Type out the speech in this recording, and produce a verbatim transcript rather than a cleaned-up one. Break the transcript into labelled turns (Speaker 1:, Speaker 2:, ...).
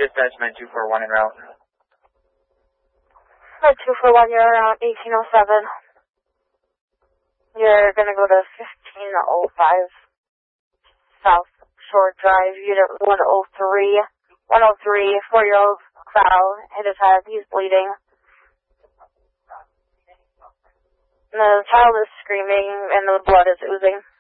Speaker 1: Dispatch nine two four one en route.
Speaker 2: nine two four one, you're around eighteen oh seven. You're going to go to fifteen oh five South Shore Drive, Unit one oh three. one oh three, four-year-old Val hit his head. He's bleeding. The child is screaming and the blood is oozing.